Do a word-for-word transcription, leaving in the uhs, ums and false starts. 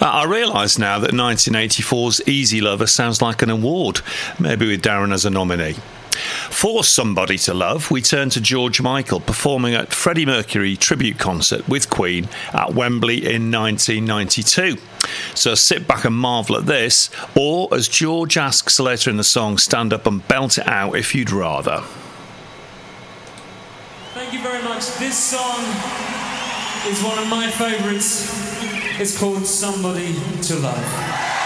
fact, I realise now that nineteen eighty-four's Easy Lover sounds like an award, maybe with Darren as a nominee. For Somebody to Love, we turn to George Michael performing at Freddie Mercury tribute concert with Queen at Wembley in nineteen ninety-two. So sit back and marvel at this, or as George asks later in the song, stand up and belt it out if you'd rather. Thank you very much. This song is one of my favourites. It's called Somebody to Love.